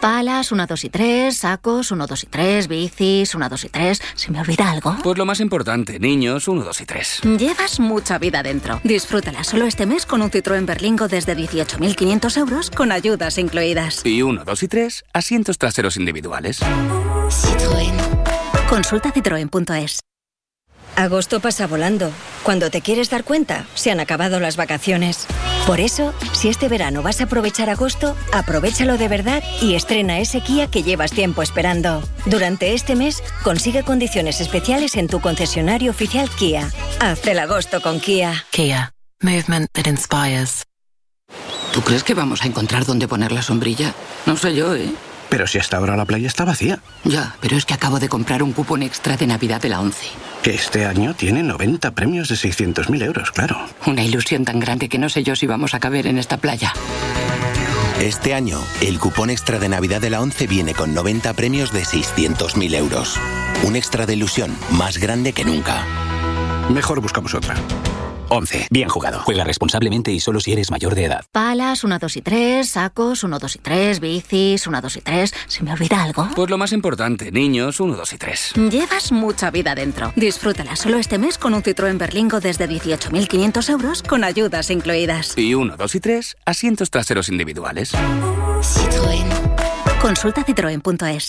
Palas, 1, 2 y 3, sacos, 1, 2 y 3, bicis, 1, 2 y 3. ¿Se me olvida algo? Pues lo más importante, niños, 1, 2 y 3. Llevas mucha vida dentro. Disfrútala solo este mes con un Citroën Berlingo desde 18.500 euros con ayudas incluidas. Y 1, 2 y 3, asientos traseros individuales. Citroën. Consulta citroen.es. Agosto pasa volando. Cuando te quieres dar cuenta, se han acabado las vacaciones. Por eso, si este verano vas a aprovechar agosto, aprovéchalo de verdad y estrena ese Kia que llevas tiempo esperando. Durante este mes, consigue condiciones especiales en tu concesionario oficial Kia. Haz el agosto con Kia. Kia. Movement that inspires. ¿Tú crees que vamos a encontrar dónde poner la sombrilla? No sé yo, ¿eh? Pero si hasta ahora la playa está vacía. Ya, pero es que acabo de comprar un cupón extra de Navidad de la ONCE. Que este año tiene 90 premios de 600.000 euros, claro. Una ilusión tan grande que no sé yo si vamos a caber en esta playa. Este año, el cupón extra de Navidad de la ONCE viene con 90 premios de 600.000 euros. Un extra de ilusión más grande que nunca. Mejor buscamos otra. ONCE. Bien jugado. Juega responsablemente y solo si eres mayor de edad. Palas, 1, 2 y 3, sacos, 1, 2 y 3, bicis, 1, 2 y 3. ¿Se me olvida algo? Pues lo más importante, niños, 1, 2 y 3. Llevas mucha vida dentro. Disfrútala solo este mes con un Citroën Berlingo desde 18.500 euros con ayudas incluidas. Y 1, 2 y 3, asientos traseros individuales. Citroën. Consulta citroen.es.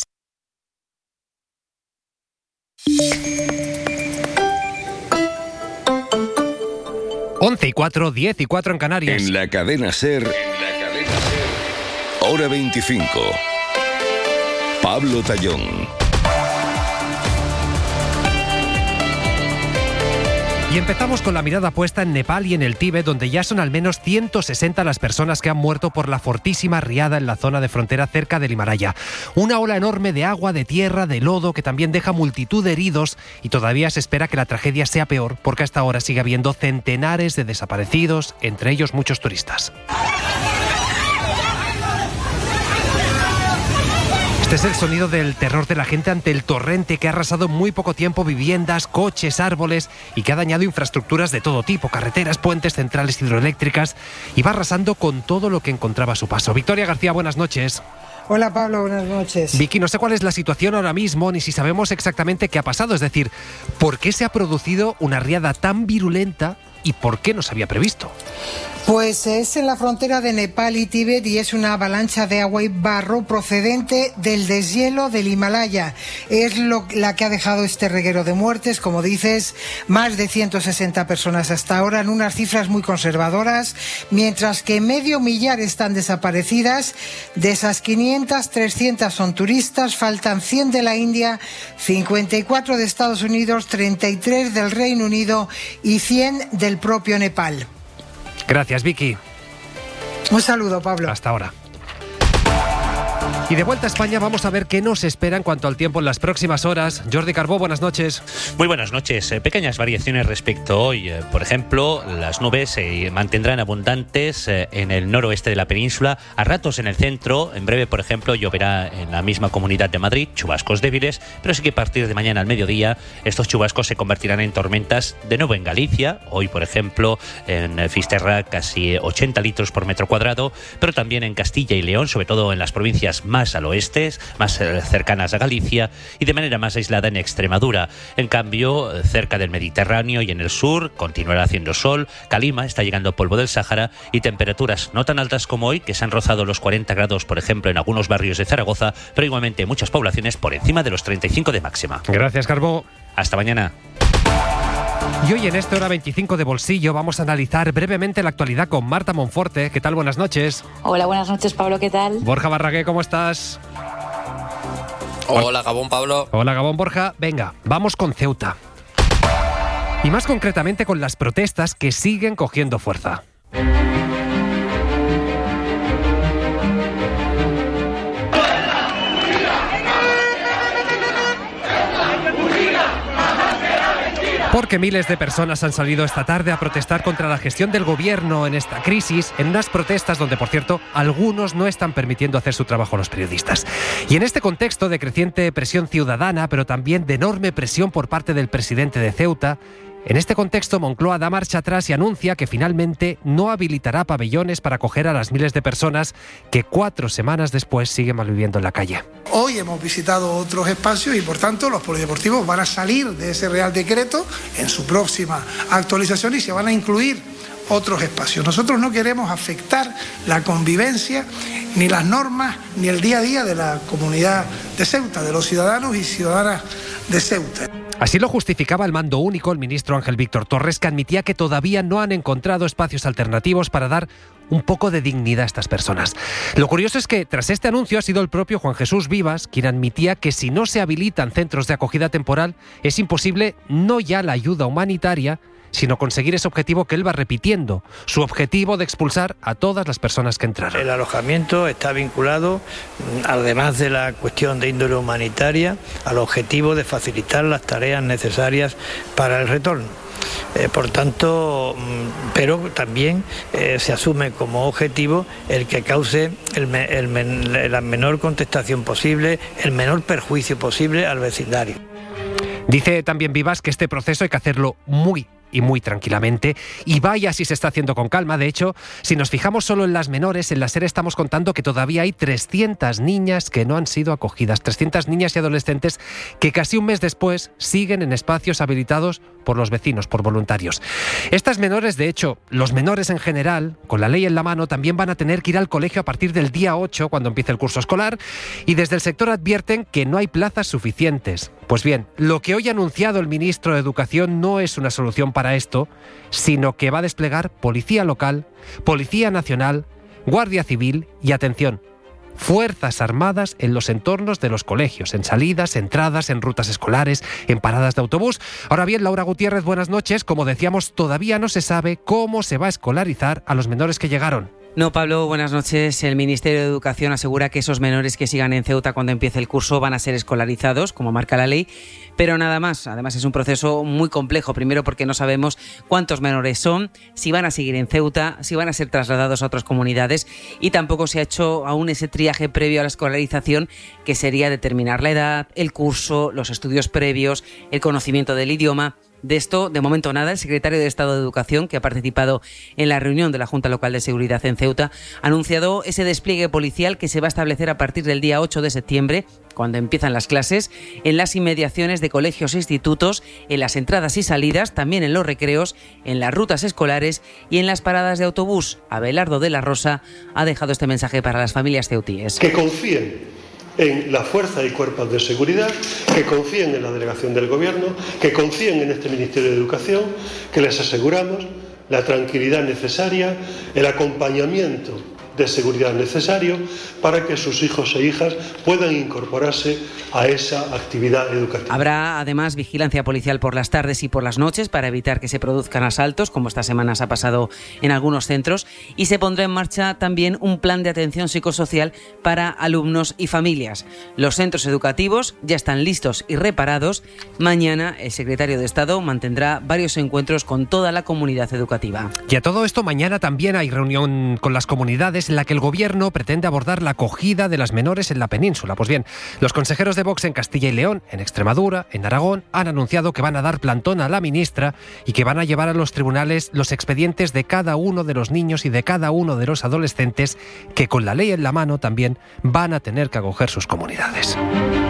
11:04, 10:04 en Canarias. En la cadena SER, Hora 25. Pablo Tallón. Y empezamos con la mirada puesta en Nepal y en el Tíbet, donde ya son al menos 160 las personas que han muerto por la fortísima riada en la zona de frontera cerca del Himalaya. Una ola enorme de agua, de tierra, de lodo, que también deja multitud de heridos, y todavía se espera que la tragedia sea peor, porque hasta ahora sigue habiendo centenares de desaparecidos, entre ellos muchos turistas. Este es el sonido del terror de la gente ante el torrente que ha arrasado en muy poco tiempo viviendas, coches, árboles y que ha dañado infraestructuras de todo tipo, carreteras, puentes, centrales hidroeléctricas, y va arrasando con todo lo que encontraba a su paso. Victoria García, buenas noches. Hola Pablo, buenas noches. Vicky, no sé cuál es la situación ahora mismo, ni si sabemos exactamente qué ha pasado, es decir, ¿por qué se ha producido una riada tan virulenta y por qué no se había previsto? Pues es en la frontera de Nepal y Tíbet y es una avalancha de agua y barro procedente del deshielo del Himalaya. Es la que ha dejado este reguero de muertes, como dices, más de 160 personas hasta ahora, en unas cifras muy conservadoras, mientras que medio millar están desaparecidas. De esas 500, 300 son turistas, faltan 100 de la India, 54 de Estados Unidos, 33 del Reino Unido y 100 del propio Nepal. Gracias, Vicky. Un saludo, Pablo. Hasta ahora. Y de vuelta a España vamos a ver qué nos espera en cuanto al tiempo en las próximas horas. Jordi Carbó, buenas noches. Muy buenas noches. Pequeñas variaciones respecto a hoy. Por ejemplo, las nubes se mantendrán abundantes en el noroeste de la península, a ratos en el centro. En breve, por ejemplo, lloverá en la misma Comunidad de Madrid, chubascos débiles, pero sí que a partir de mañana al mediodía estos chubascos se convertirán en tormentas de nuevo en Galicia. Hoy, por ejemplo, en Fisterra casi 80 litros por metro cuadrado, pero también en Castilla y León, sobre todo en las provincias más al oeste, más cercanas a Galicia, y de manera más aislada en Extremadura. En cambio, cerca del Mediterráneo y en el sur continuará haciendo sol. Calima está llegando polvo del Sáhara y temperaturas no tan altas como hoy, que se han rozado los 40 grados, por ejemplo, en algunos barrios de Zaragoza, pero igualmente en muchas poblaciones por encima de los 35 de máxima. Gracias, Carbó. Hasta mañana. Y hoy en esta hora 25 de Bolsillo vamos a analizar brevemente la actualidad con Marta Monforte. ¿Qué tal? Buenas noches. Hola, buenas noches, Pablo. ¿Qué tal? Borja Barragué, ¿cómo estás? Hola, Gabón, Pablo. Hola, Gabón, Borja. Venga, vamos con Ceuta. Y más concretamente con las protestas que siguen cogiendo fuerza. Porque miles de personas han salido esta tarde a protestar contra la gestión del gobierno en esta crisis, en unas protestas donde, por cierto, algunos no están permitiendo hacer su trabajo a los periodistas. Y en este contexto de creciente presión ciudadana, pero también de enorme presión por parte del presidente de Ceuta, En este contexto, Moncloa da marcha atrás y anuncia que finalmente no habilitará pabellones para acoger a las miles de personas que 4 semanas después siguen malviviendo en la calle. Hoy hemos visitado otros espacios y, por tanto, los polideportivos van a salir de ese Real Decreto en su próxima actualización y se van a incluir otros espacios. Nosotros no queremos afectar la convivencia, ni las normas, ni el día a día de la comunidad de Ceuta, de los ciudadanos y ciudadanas de Ceuta. Así lo justificaba el mando único el ministro Ángel Víctor Torres, que admitía que todavía no han encontrado espacios alternativos para dar un poco de dignidad a estas personas. Lo curioso es que tras este anuncio ha sido el propio Juan Jesús Vivas quien admitía que si no se habilitan centros de acogida temporal es imposible no ya la ayuda humanitaria, sino conseguir ese objetivo que él va repitiendo, su objetivo de expulsar a todas las personas que entraron. El alojamiento está vinculado, además de la cuestión de índole humanitaria, al objetivo de facilitar las tareas necesarias para el retorno. Por tanto, pero también se asume como objetivo el que cause la menor contestación posible, el menor perjuicio posible al vecindario. Dice también Vivas que este proceso hay que hacerlo muy tranquilamente, y vaya si se está haciendo con calma. De hecho, si nos fijamos solo en las menores, en la SER estamos contando que todavía hay 300 niñas que no han sido acogidas, 300 niñas y adolescentes que casi un mes después siguen en espacios habilitados por los vecinos, por voluntarios. Estas menores, de hecho, los menores en general, con la ley en la mano, también van a tener que ir al colegio a partir del día 8, cuando empiece el curso escolar, y desde el sector advierten que no hay plazas suficientes. Pues bien, lo que hoy ha anunciado el ministro de Educación no es una solución para esto, sino que va a desplegar policía local, policía nacional, guardia civil y, atención, fuerzas armadas en los entornos de los colegios, en salidas, entradas, en rutas escolares, en paradas de autobús. Ahora bien, Laura Gutiérrez, buenas noches. Como decíamos, todavía no se sabe cómo se va a escolarizar a los menores que llegaron. No, Pablo, buenas noches. El Ministerio de Educación asegura que esos menores que sigan en Ceuta cuando empiece el curso van a ser escolarizados, como marca la ley, pero nada más. Además, es un proceso muy complejo. Primero, porque no sabemos cuántos menores son, si van a seguir en Ceuta, si van a ser trasladados a otras comunidades, y tampoco se ha hecho aún ese triaje previo a la escolarización, que sería determinar la edad, el curso, los estudios previos, el conocimiento del idioma. De esto, de momento nada. El secretario de Estado de Educación, que ha participado en la reunión de la Junta Local de Seguridad en Ceuta, ha anunciado ese despliegue policial que se va a establecer a partir del día 8 de septiembre, cuando empiezan las clases, en las inmediaciones de colegios e institutos, en las entradas y salidas, también en los recreos, en las rutas escolares y en las paradas de autobús. Abelardo de la Rosa ha dejado este mensaje para las familias ceutíes. Que confíen en la fuerza y cuerpos de seguridad, que confíen en la delegación del Gobierno, que confíen en este Ministerio de Educación, que les aseguramos la tranquilidad necesaria, el acompañamiento de seguridad necesario para que sus hijos e hijas puedan incorporarse a esa actividad educativa. Habrá además vigilancia policial por las tardes y por las noches para evitar que se produzcan asaltos, como estas semanas ha pasado en algunos centros, y se pondrá en marcha también un plan de atención psicosocial para alumnos y familias. Los centros educativos ya están listos y reparados. Mañana el secretario de Estado mantendrá varios encuentros con toda la comunidad educativa. Y a todo esto, mañana también hay reunión con las comunidades en la que el Gobierno pretende abordar la acogida de las menores en la península. Pues bien, los consejeros de Vox en Castilla y León, en Extremadura, en Aragón, han anunciado que van a dar plantón a la ministra y que van a llevar a los tribunales los expedientes de cada uno de los niños y de cada uno de los adolescentes que, con la ley en la mano, también van a tener que acoger sus comunidades.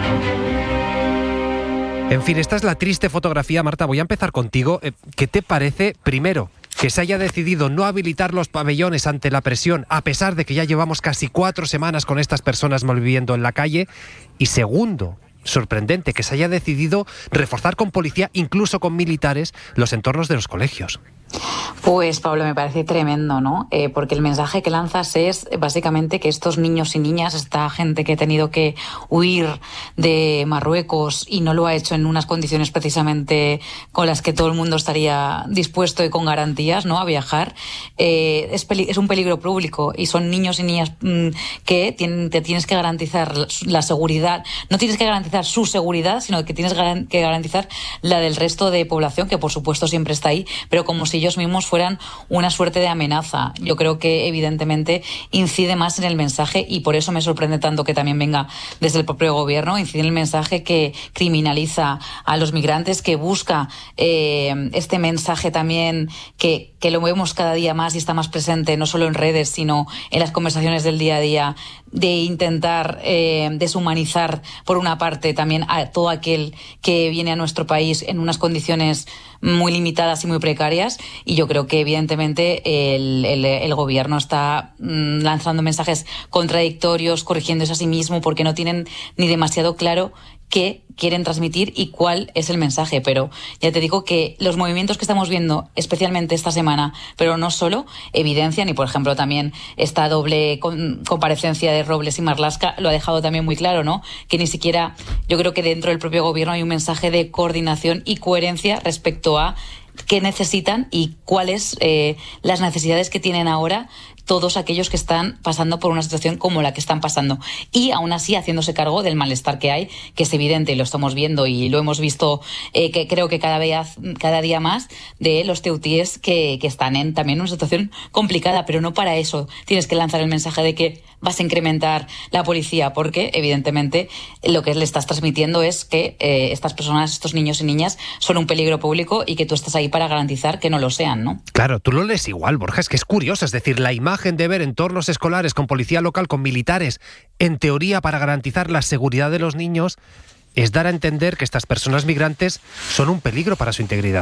En fin, esta es la triste fotografía. Marta, voy a empezar contigo. ¿Qué te parece, primero, que se haya decidido no habilitar los pabellones ante la presión, a pesar de que ya llevamos casi 4 semanas con estas personas malviviendo en la calle? Y segundo, sorprendente, que se haya decidido reforzar con policía, incluso con militares, los entornos de los colegios. Pues, Pablo, me parece tremendo, ¿no? Porque el mensaje que lanzas es básicamente que estos niños y niñas, esta gente que ha tenido que huir de Marruecos y no lo ha hecho en unas condiciones precisamente con las que todo el mundo estaría dispuesto y con garantías, ¿no?, a viajar, es un peligro público, y son niños y niñas que te tienes que garantizar la seguridad. No tienes que garantizar su seguridad, sino que tienes que garantizar la del resto de población, que por supuesto siempre está ahí, pero como si si ellos mismos fueran una suerte de amenaza. Yo creo que evidentemente incide más en el mensaje, y por eso me sorprende tanto que también venga desde el propio gobierno. Incide en el mensaje que criminaliza a los migrantes, que busca este mensaje también que lo vemos cada día más y está más presente no solo en redes sino en las conversaciones del día a día, de intentar deshumanizar por una parte también a todo aquel que viene a nuestro país en unas condiciones muy limitadas y muy precarias. Y yo creo que evidentemente el gobierno está lanzando mensajes contradictorios, corrigiéndose a sí mismo, porque no tienen ni demasiado claro qué quieren transmitir y cuál es el mensaje. Pero ya te digo que los movimientos que estamos viendo, especialmente esta semana, pero no solo, evidencian, y por ejemplo también esta doble comparecencia de Robles y Marlaska lo ha dejado también muy claro, ¿no? Que ni siquiera, yo creo que dentro del propio gobierno hay un mensaje de coordinación y coherencia respecto a qué necesitan y cuáles las necesidades que tienen ahora todos aquellos que están pasando por una situación como la que están pasando, y aún así haciéndose cargo del malestar que hay, que es evidente y lo estamos viendo y lo hemos visto, que creo que cada día más, de los teutíes que están en también una situación complicada. Pero no para eso tienes que lanzar el mensaje de que vas a incrementar la policía, porque evidentemente lo que le estás transmitiendo es que estas personas, estos niños y niñas, son un peligro público y que tú estás ahí para garantizar que no lo sean, ¿no? Claro, tú lo lees igual, Borja, es que es curioso, es decir, la imagen de ver entornos escolares con policía local, con militares, en teoría para garantizar la seguridad de los niños, es dar a entender que estas personas migrantes son un peligro para su integridad.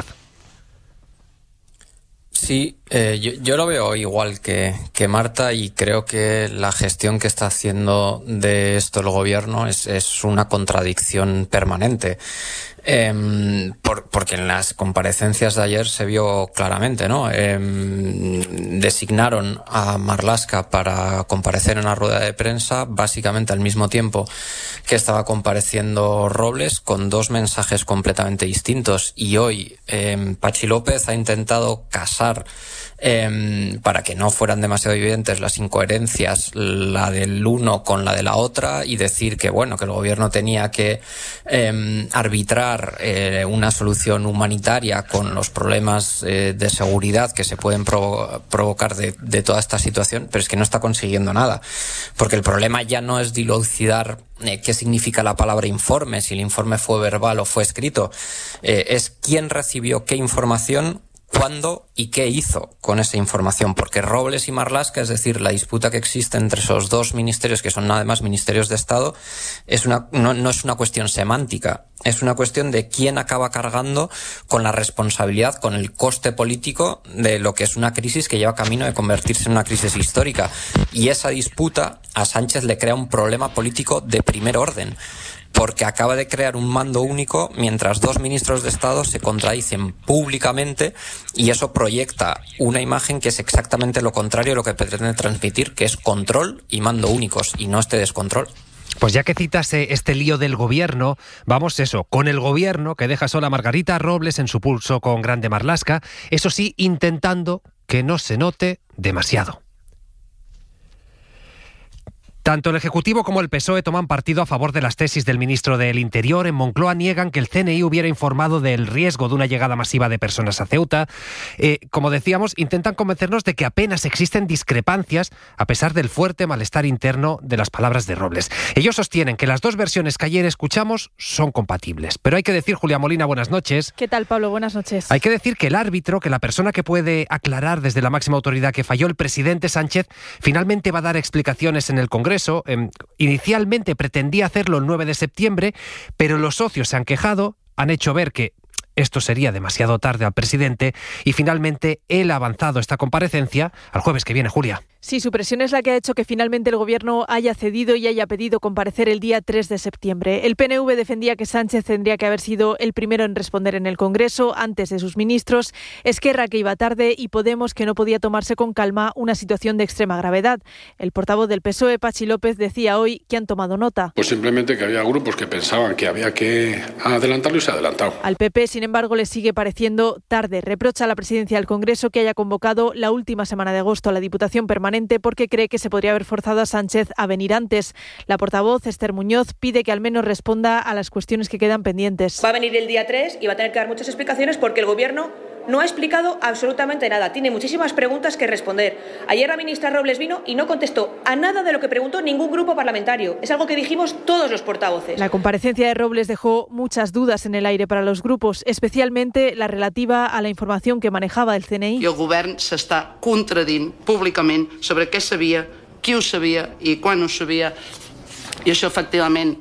Sí, yo lo veo igual que Marta, y creo que la gestión que está haciendo de esto el gobierno es una contradicción permanente. Porque en las comparecencias de ayer se vio claramente, ¿no? Designaron a Marlaska para comparecer en la rueda de prensa básicamente al mismo tiempo que estaba compareciendo Robles, con dos mensajes completamente distintos. Y hoy Patxi López ha intentado casar, para que no fueran demasiado evidentes las incoherencias, la del uno con la de la otra, y decir que bueno, que el gobierno tenía que arbitrar una solución humanitaria con los problemas de seguridad que se pueden provocar de toda esta situación, pero es que no está consiguiendo nada, porque el problema ya no es dilucidar qué significa la palabra informe, si el informe fue verbal o fue escrito, es quién recibió qué información, cuándo y qué hizo con esa información, porque Robles y Marlaska, es decir, la disputa que existe entre esos dos ministerios, que son además ministerios de Estado, no es una cuestión semántica, es una cuestión de quién acaba cargando con la responsabilidad, con el coste político de lo que es una crisis que lleva camino de convertirse en una crisis histórica. Y esa disputa a Sánchez le crea un problema político de primer orden, porque acaba de crear un mando único mientras dos ministros de Estado se contradicen públicamente, y eso proyecta una imagen que es exactamente lo contrario de lo que pretende transmitir, que es control y mando únicos, y no este descontrol. Pues ya que citas este lío del gobierno, vamos con el gobierno que deja sola a Margarita Robles en su pulso con Grande Marlaska, eso sí, intentando que no se note demasiado. Tanto el Ejecutivo como el PSOE toman partido a favor de las tesis del ministro del Interior. En Moncloa niegan que el CNI hubiera informado del riesgo de una llegada masiva de personas a Ceuta. Como decíamos, intentan convencernos de que apenas existen discrepancias a pesar del fuerte malestar interno de las palabras de Robles. Ellos sostienen que las dos versiones que ayer escuchamos son compatibles. Pero hay que decir, Julia Molina, buenas noches. ¿Qué tal, Pablo? Buenas noches. Hay que decir que el árbitro, que la persona que puede aclarar desde la máxima autoridad que falló, el presidente Sánchez, finalmente va a dar explicaciones en el Congreso. Inicialmente pretendía hacerlo el 9 de septiembre, pero los socios se han quejado, han hecho ver que esto sería demasiado tarde al presidente, y finalmente él ha avanzado esta comparecencia al jueves que viene, Julia. Sí, su presión es la que ha hecho que finalmente el Gobierno haya cedido y haya pedido comparecer el día 3 de septiembre. El PNV defendía que Sánchez tendría que haber sido el primero en responder en el Congreso, antes de sus ministros, Esquerra que iba tarde y Podemos que no podía tomarse con calma una situación de extrema gravedad. El portavoz del PSOE, Patxi López, decía hoy que han tomado nota. Pues simplemente que había grupos que pensaban que había que adelantarlo y se ha adelantado. Al PP, sin embargo, le sigue pareciendo tarde. Reprocha a la presidencia del Congreso que haya convocado la última semana de agosto a la Diputación Permanente porque cree que se podría haber forzado a Sánchez a venir antes. La portavoz, Esther Muñoz, pide que al menos responda a las cuestiones que quedan pendientes. Va a venir el día 3 y va a tener que dar muchas explicaciones porque el Gobierno no ha explicado absolutamente nada. Tiene muchísimas preguntas que responder. Ayer la ministra Robles vino y no contestó a nada de lo que preguntó ningún grupo parlamentario. Es algo que dijimos todos los portavoces. La comparecencia de Robles dejó muchas dudas en el aire para los grupos, especialmente la relativa a la información que manejaba el CNI. I el govern s'està contradint públicament sobre què sabia, qui ho sabia i quan ho sabia. I això, efectivament,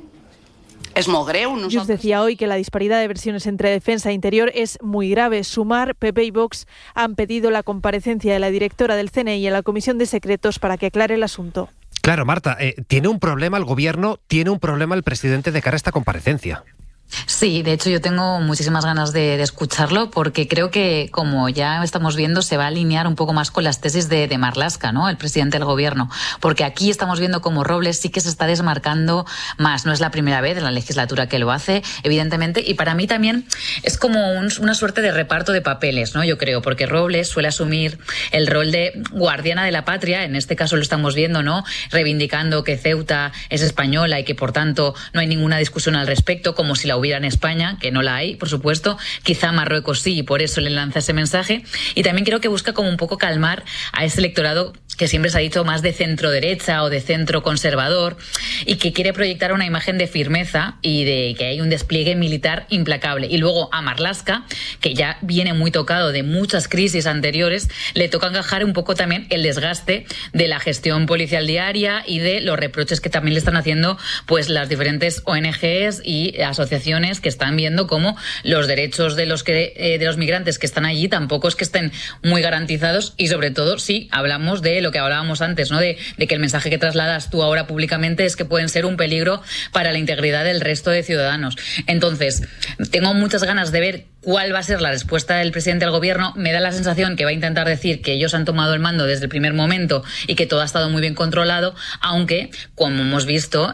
es molt greu. Junts decía hoy que la disparidad de versiones entre Defensa e Interior es muy grave. Sumar, PP y Vox han pedido la comparecencia de la directora del CNI en la Comisión de Secretos para que aclare el asunto. Claro, Marta, ¿tiene un problema el gobierno, tiene un problema el presidente de cara a esta comparecencia? Sí, de hecho yo tengo muchísimas ganas de escucharlo porque creo que, como ya estamos viendo, se va a alinear un poco más con las tesis de Marlaska, ¿no?, el presidente del gobierno, porque aquí estamos viendo como Robles sí que se está desmarcando más. No es la primera vez en la legislatura que lo hace, evidentemente, y para mí también es como una suerte de reparto de papeles, ¿no?, yo creo, porque Robles suele asumir el rol de guardiana de la patria, en este caso lo estamos viendo, ¿no?, reivindicando que Ceuta es española y que por tanto no hay ninguna discusión al respecto, como si la hubiera en España, que no la hay, por supuesto. Quizá Marruecos sí, y por eso le lanza ese mensaje. Y también creo que busca como un poco calmar a ese electorado que siempre se ha dicho más de centro derecha o de centro conservador y que quiere proyectar una imagen de firmeza y de que hay un despliegue militar implacable. Y luego a Marlaska, que ya viene muy tocado de muchas crisis anteriores, le toca encajar un poco también el desgaste de la gestión policial diaria y de los reproches que también le están haciendo pues las diferentes ONGs y asociaciones que están viendo cómo los derechos de los migrantes que están allí tampoco es que estén muy garantizados, y sobre todo si hablamos de lo que hablábamos antes, ¿no?, de que el mensaje que trasladas tú ahora públicamente es que pueden ser un peligro para la integridad del resto de ciudadanos. Entonces, tengo muchas ganas de ver cuál va a ser la respuesta del presidente del gobierno. Me da la sensación que va a intentar decir que ellos han tomado el mando desde el primer momento y que todo ha estado muy bien controlado, aunque, como hemos visto,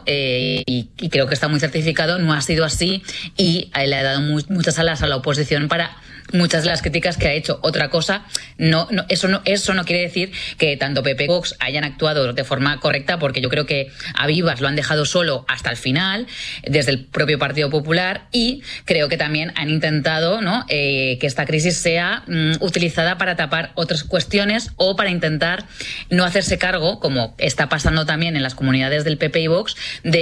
y creo que está muy certificado, no ha sido así, y le ha dado muchas alas a la oposición para muchas de las críticas que ha hecho. Otra cosa, eso no quiere decir que tanto PP como Vox hayan actuado de forma correcta, porque yo creo que a Vivas lo han dejado solo hasta el final, desde el propio Partido Popular, y creo que también han intentado, ¿no?, que esta crisis sea utilizada para tapar otras cuestiones o para intentar no hacerse cargo, como está pasando también en las comunidades del PP y Vox,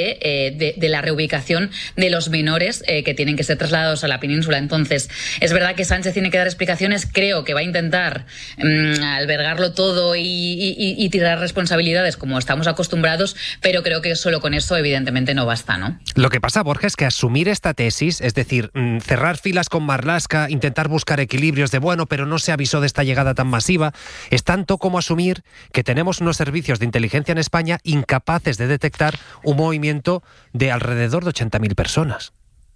de la reubicación de los menores que tienen que ser trasladados a la península. Entonces, es verdad que Sánchez tiene que dar explicaciones. Creo que va a intentar albergarlo todo y tirar responsabilidades como estamos acostumbrados, pero creo que solo con eso evidentemente no basta, ¿no? Lo que pasa, Borja, es que asumir esta tesis, es decir, cerrar filas con Marlaska, intentar buscar equilibrios de bueno, pero no se avisó de esta llegada tan masiva, es tanto como asumir que tenemos unos servicios de inteligencia en España incapaces de detectar un movimiento de alrededor de 80.000 personas.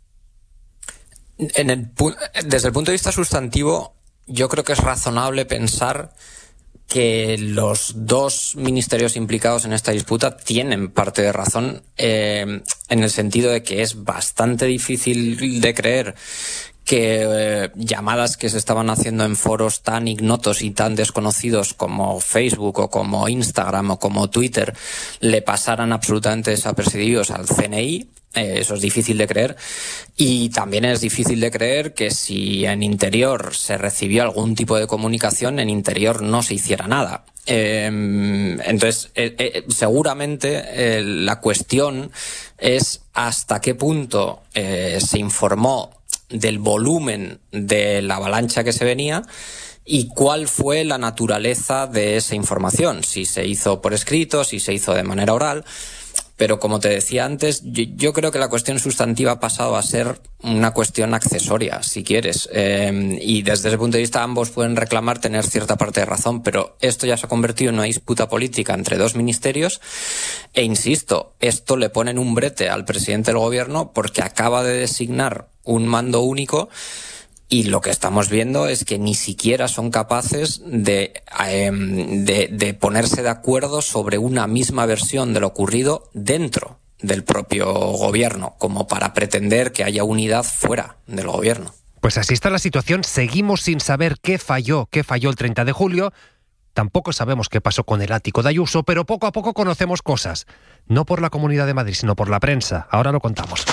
Desde el punto de vista sustantivo, yo creo que es razonable pensar que los dos ministerios implicados en esta disputa tienen parte de razón, en el sentido de que es bastante difícil de creer que llamadas que se estaban haciendo en foros tan ignotos y tan desconocidos como Facebook o como Instagram o como Twitter le pasaran absolutamente desapercibidos al CNI. Eso es difícil de creer. Y también es difícil de creer que si en Interior se recibió algún tipo de comunicación, en Interior no se hiciera nada. Entonces, seguramente la cuestión es hasta qué punto se informó del volumen de la avalancha que se venía y cuál fue la naturaleza de esa información, si se hizo por escrito, si se hizo de manera oral. Pero como te decía antes, yo creo que la cuestión sustantiva ha pasado a ser una cuestión accesoria, si quieres. Y desde ese punto de vista ambos pueden reclamar tener cierta parte de razón, pero esto ya se ha convertido en una disputa política entre dos ministerios. E insisto, esto le pone en un brete al presidente del gobierno porque acaba de designar un mando único. Y lo que estamos viendo es que ni siquiera son capaces de ponerse de acuerdo sobre una misma versión de lo ocurrido dentro del propio gobierno, como para pretender que haya unidad fuera del gobierno. Pues así está la situación. Seguimos sin saber qué falló el 30 de julio. Tampoco sabemos qué pasó con el ático de Ayuso, pero poco a poco conocemos cosas. No por la Comunidad de Madrid, sino por la prensa. Ahora lo contamos.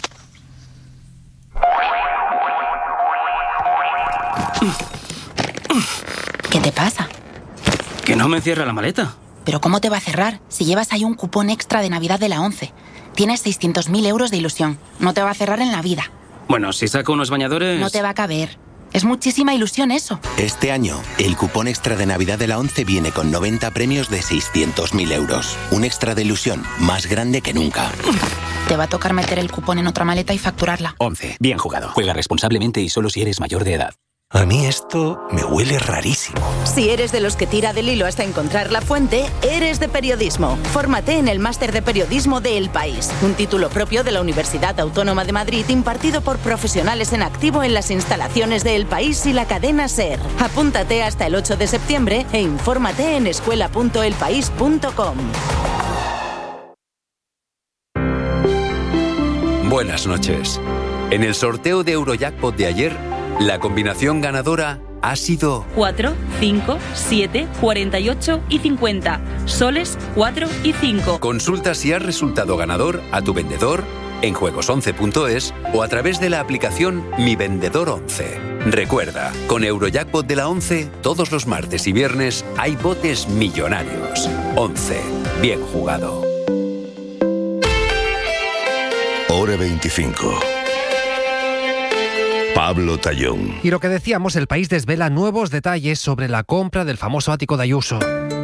¿Qué te pasa? Que no me cierra la maleta. ¿Pero cómo te va a cerrar si llevas ahí un cupón extra de Navidad de la ONCE? Tienes 600.000 euros de ilusión. No te va a cerrar en la vida. Bueno, si saco unos bañadores... No te va a caber. Es muchísima ilusión eso. Este año, el cupón extra de Navidad de la ONCE viene con 90 premios de 600.000 euros. Un extra de ilusión más grande que nunca. Te va a tocar meter el cupón en otra maleta y facturarla. 11. Bien jugado. Juega responsablemente y solo si eres mayor de edad. A mí esto me huele rarísimo. Si eres de los que tira del hilo hasta encontrar la fuente, eres de periodismo. Fórmate en el Máster de Periodismo de El País, un título propio de la Universidad Autónoma de Madrid impartido por profesionales en activo en las instalaciones de El País y la cadena SER. Apúntate hasta el 8 de septiembre e infórmate en escuela.elpaís.com. Buenas noches. En el sorteo de Eurojackpot de ayer, la combinación ganadora ha sido 4, 5, 7, 48 y 50. Soles 4 y 5. Consulta si has resultado ganador a tu vendedor en juegos11.es o a través de la aplicación Mi Vendedor 11. Recuerda, con Eurojackpot de la 11, todos los martes y viernes hay botes millonarios. 11. Bien jugado. Hora 25. Pablo Tallón. Y lo que decíamos, El País desvela nuevos detalles sobre la compra del famoso ático de Ayuso.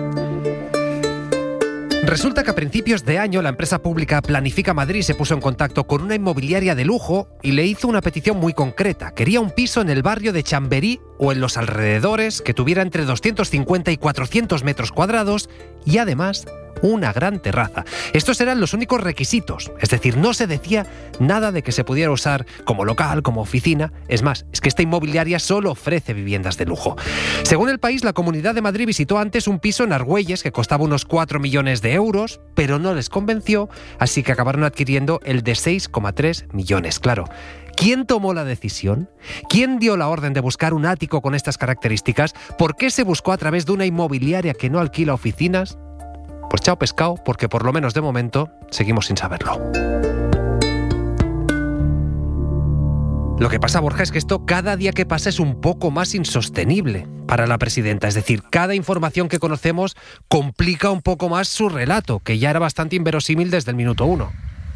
Resulta que a principios de año la empresa pública Planifica Madrid se puso en contacto con una inmobiliaria de lujo y le hizo una petición muy concreta. Quería un piso en el barrio de Chamberí o en los alrededores que tuviera entre 250 y 400 metros cuadrados y además una gran terraza. Estos eran los únicos requisitos, es decir, no se decía nada de que se pudiera usar como local, como oficina. Es más, es que esta inmobiliaria solo ofrece viviendas de lujo. Según El País, la Comunidad de Madrid visitó antes un piso en Argüelles que costaba unos 4 millones de euros, pero no les convenció, así que acabaron adquiriendo el de 6,3 millones. Claro, ¿quién tomó la decisión? ¿Quién dio la orden de buscar un ático con estas características? ¿Por qué se buscó a través de una inmobiliaria que no alquila oficinas? Pues chao pescado, porque por lo menos de momento seguimos sin saberlo. Lo que pasa, Borja, es que esto cada día que pasa es un poco más insostenible para la presidenta. Es decir, cada información que conocemos complica un poco más su relato, que ya era bastante inverosímil desde el minuto 1.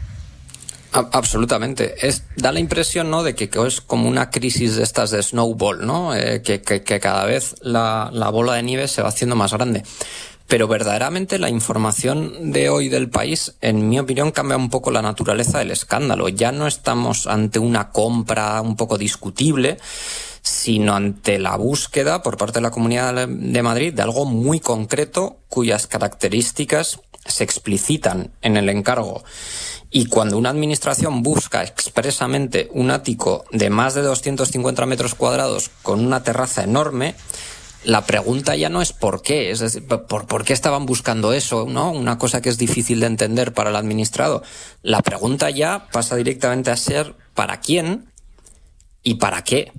Absolutamente. Da la impresión, ¿no?, de que es como una crisis de estas de snowball, ¿no? Que cada vez la bola de nieve se va haciendo más grande. Pero verdaderamente la información de hoy del País, en mi opinión, cambia un poco la naturaleza del escándalo. Ya no estamos ante una compra un poco discutible, sino ante la búsqueda por parte de la Comunidad de Madrid de algo muy concreto cuyas características se explicitan en el encargo. Y cuando una administración busca expresamente un ático de más de 250 metros cuadrados con una terraza enorme, la pregunta ya no es por qué, es decir, ¿por qué estaban buscando eso, ¿no? Una cosa que es difícil de entender para el administrado. La pregunta ya pasa directamente a ser ¿para quién y para qué?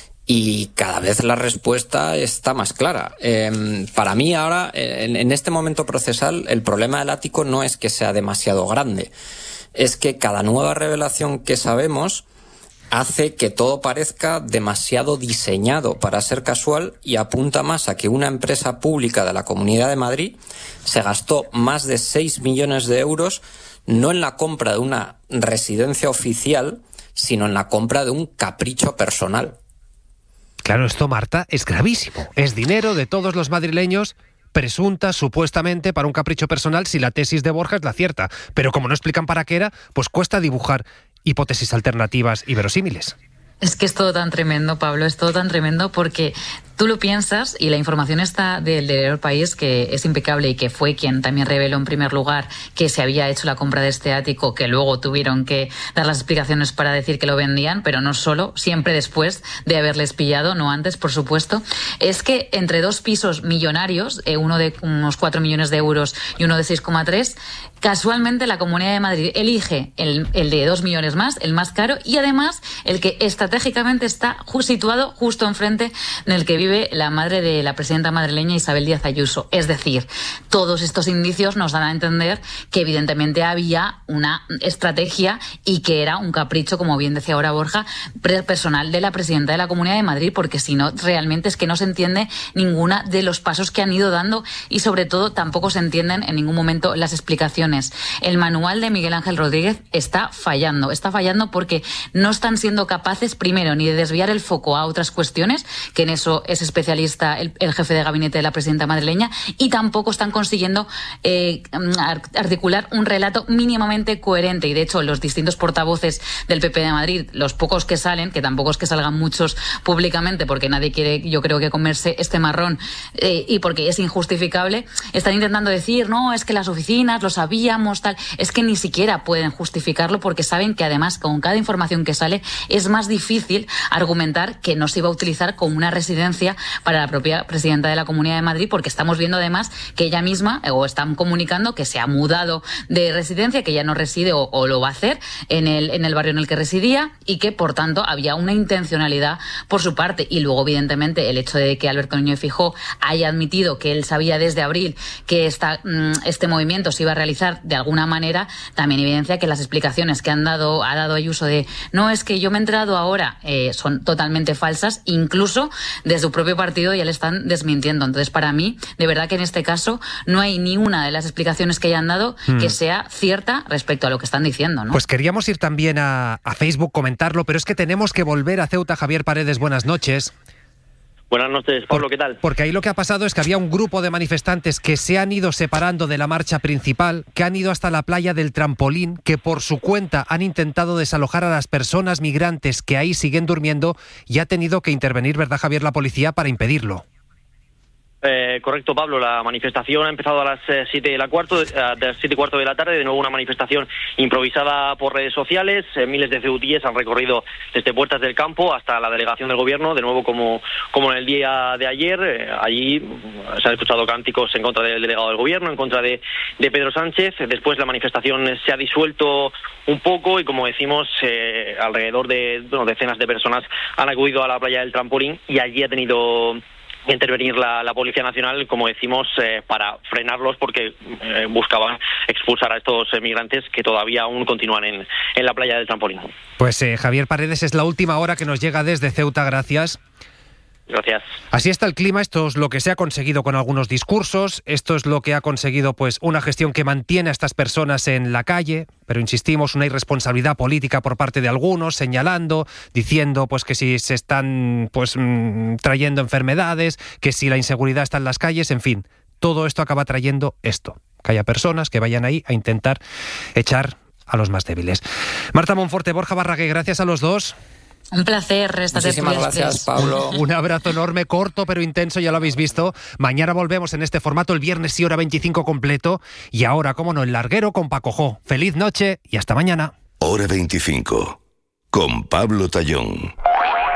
Y cada vez la respuesta está más clara. Para mí ahora, en este momento procesal, el problema del ático no es que sea demasiado grande, es que cada nueva revelación que sabemos hace que todo parezca demasiado diseñado para ser casual y apunta más a que una empresa pública de la Comunidad de Madrid se gastó más de 6 millones de euros no en la compra de una residencia oficial, sino en la compra de un capricho personal. Claro, esto, Marta, es gravísimo. Es dinero de todos los madrileños, presunta, supuestamente, para un capricho personal si la tesis de Borja es la cierta. Pero como no explican para qué era, pues cuesta dibujar hipótesis alternativas y verosímiles. Es que es todo tan tremendo, Pablo, es todo tan tremendo porque tú lo piensas y la información está del diario El País, que es impecable y que fue quien también reveló en primer lugar que se había hecho la compra de este ático, que luego tuvieron que dar las explicaciones para decir que lo vendían, pero no solo, siempre después de haberles pillado, no antes, por supuesto. Es que entre dos pisos millonarios, uno de unos 4 millones de euros y uno de 6,3, casualmente la Comunidad de Madrid elige el de 2 millones más, el más caro, y además el que estratégicamente está situado justo enfrente del que vive la madre de la presidenta madrileña Isabel Díaz Ayuso. Es decir, todos estos indicios nos dan a entender que evidentemente había una estrategia y que era un capricho, como bien decía ahora Borja, personal de la presidenta de la Comunidad de Madrid, porque si no, realmente es que no se entiende ninguna de los pasos que han ido dando y sobre todo tampoco se entienden en ningún momento las explicaciones. El manual de Miguel Ángel Rodríguez está fallando porque no están siendo capaces, primero, ni de desviar el foco a otras cuestiones, que en eso es especialista el jefe de gabinete de la presidenta madrileña, y tampoco están consiguiendo articular un relato mínimamente coherente. Y de hecho, los distintos portavoces del PP de Madrid, los pocos que salen, que tampoco es que salgan muchos públicamente, porque nadie quiere, yo creo, que comerse este marrón y porque es injustificable, están intentando decir, no, es que las oficinas lo sabíamos, tal. Es que ni siquiera pueden justificarlo porque saben que además con cada información que sale es más difícil argumentar que no se iba a utilizar como una residencia para la propia presidenta de la Comunidad de Madrid, porque estamos viendo además que ella misma, o están comunicando que se ha mudado de residencia, que ya no reside o lo va a hacer en el barrio en el que residía, y que por tanto había una intencionalidad por su parte. Y luego evidentemente el hecho de que Alberto Núñez Feijóo haya admitido que él sabía desde abril que este movimiento se iba a realizar de alguna manera, también evidencia que las explicaciones que ha dado Ayuso de no, es que yo me he enterado ahora, son totalmente falsas. Incluso desde su propio partido ya le están desmintiendo. Entonces, para mí, de verdad que en este caso no hay ni una de las explicaciones que hayan dado que sea cierta respecto a lo que están diciendo, ¿no? Pues queríamos ir también a Facebook, comentarlo, pero es que tenemos que volver a Ceuta. Javier Paredes, buenas noches. Buenas noches, Pablo, ¿qué tal? Porque ahí lo que ha pasado es que había un grupo de manifestantes que se han ido separando de la marcha principal, que han ido hasta la playa del Trampolín, que por su cuenta han intentado desalojar a las personas migrantes que ahí siguen durmiendo, y ha tenido que intervenir, ¿verdad, Javier, la policía para impedirlo? Correcto, Pablo. La manifestación ha empezado a las 7:15 de la tarde. De nuevo una manifestación improvisada por redes sociales. Miles de ceutíes han recorrido desde Puertas del Campo hasta la delegación del Gobierno, de nuevo como en el día de ayer. Allí se han escuchado cánticos en contra del delegado del Gobierno, en contra de Pedro Sánchez. Después la manifestación se ha disuelto un poco y, como decimos, alrededor de decenas de personas han acudido a la playa del Trampolín, y allí ha tenido intervenir la Policía Nacional, como decimos, para frenarlos, porque buscaban expulsar a estos migrantes que todavía aún continúan en la playa del Trampolín. Pues Javier Paredes, es la última hora que nos llega desde Ceuta, gracias. Gracias. Así está el clima, esto es lo que se ha conseguido con algunos discursos, esto es lo que ha conseguido pues una gestión que mantiene a estas personas en la calle, pero insistimos, una irresponsabilidad política por parte de algunos, señalando, diciendo pues que si se están trayendo enfermedades, que si la inseguridad está en las calles, en fin, todo esto acaba trayendo esto, que haya personas que vayan ahí a intentar echar a los más débiles. Marta Monforte, Borja Barraguer, gracias a los dos. Un placer. Muchísimas gracias, Pablo. Un abrazo enorme, corto pero intenso, ya lo habéis visto. Mañana volvemos en este formato, el viernes sí, hora 25 completo. Y ahora, cómo no, el larguero con Paco Jo. Feliz noche y hasta mañana. Hora 25, con Pablo Tallón.